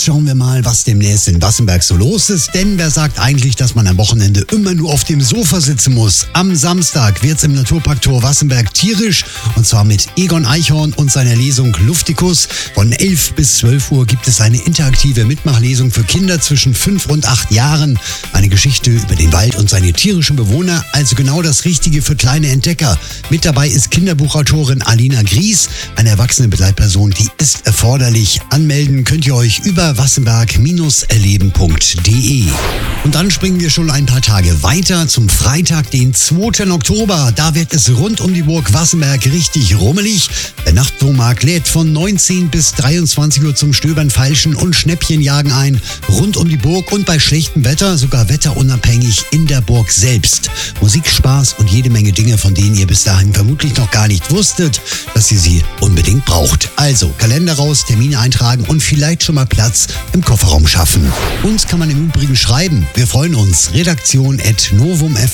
schauen wir mal, was demnächst in Wassenberg so los ist. Denn wer sagt eigentlich, dass man am Wochenende immer nur auf dem Sofa sitzen muss? Am Samstag wird's im Naturpark Tor Wassenberg tierisch. Und zwar mit Egon Eichhorn und seiner Lesung Luftikus. Von 11 bis 12 Uhr gibt es eine interaktive Mitmachlesung für Kinder zwischen 5 und 8 Jahren. Eine Geschichte über den Wald und seine tierischen Bewohner. Also genau das Richtige für kleine Entdecker. Mit dabei ist Kinderbuchautorin Alina Gries. Eine erwachsene Begleitperson, die ist erforderlich. Anmelden könnt ihr euch über wassenberg-erleben.de. Und dann springen wir schon ein paar Tage weiter zum Freitag, den 2. Oktober. Da wird es rund um die Burg Wassenberg richtig rummelig. Der Nachtflohmarkt lädt von 19 bis 23 Uhr zum Stöbern, Feilschen und Schnäppchenjagen ein. Rund um die Burg und bei schlechtem Wetter sogar wetterunabhängig in der Burg selbst. Musik, Spaß und jede Menge Dinge, von denen ihr bis dahin vermutlich noch gar nicht wusstet, dass ihr sie unbedingt braucht. Also Kalender raus, Termine eintragen und vielleicht schon mal Platz im Kofferraum schaffen. Uns kann man im Übrigen schreiben. Wir freuen uns. Redaktion@novumfm.de.